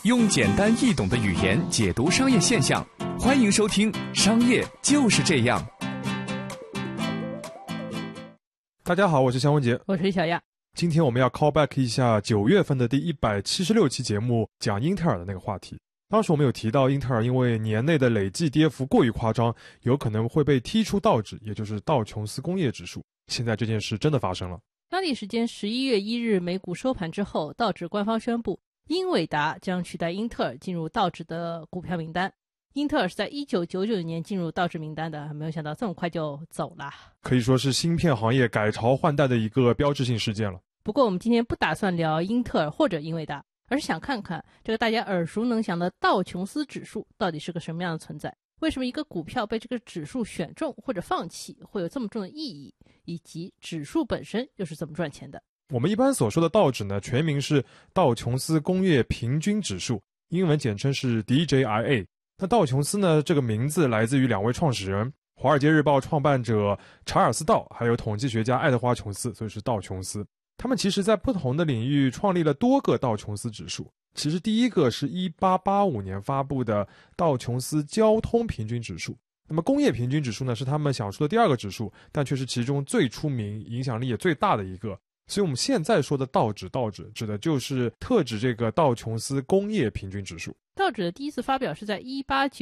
用简单易懂的语言解读商业现象，欢迎收听《商业就是这样》。 大家好，我是肖文杰， 我是小亚。 今天我们要 call back 一下9月份的第176期节目，讲英特尔的那个话题。当时我们有提到，英特尔因为年内的累计跌幅过于夸张，有可能会被踢出道指，也就是道琼斯工业指数。现在这件事真的发生了。 当地时间11月1日美股收盘之后，道指官方宣布，英伟达将取代英特尔进入道指的股票名单。英特尔是在1999年进入道指名单的，没有想到这么快就走了， 可以说是芯片行业改朝换代的一个标志性事件了。 不过我们今天不打算聊英特尔或者英伟达，而是想看看这个大家耳熟能详的道琼斯指数到底是个什么样的存在，为什么一个股票被这个指数选中或者放弃会有这么重的意义，以及指数本身又是怎么赚钱的。 我们一般所说的道指呢，全名是道琼斯工业平均指数，英文简称是 DJIA。 那道琼斯呢，这个名字来自于2位创始人，华尔街日报创办者查尔斯道，还有统计学家爱德华琼斯，所以是道琼斯。他们其实在不同的领域创立了多个道琼斯指数。其实第一个是1885年发布的道琼斯交通平均指数，那么工业平均指数呢，是他们想出的第二个指数，但却是其中最出名、影响力也最大的一个。所以我们现在说的道指指的就是特指这个道琼斯工业平均指数。 道指的第一次发表是在1890